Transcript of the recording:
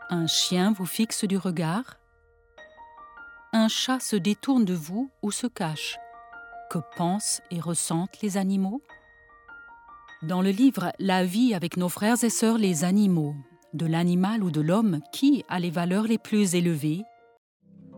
Un chien vous fixe du regard? Un chat se détourne de vous ou se cache? Que pensent et ressentent les animaux? Dans le livre « La vie avec nos frères et sœurs les animaux », de l'animal ou de l'homme qui a les valeurs les plus élevées,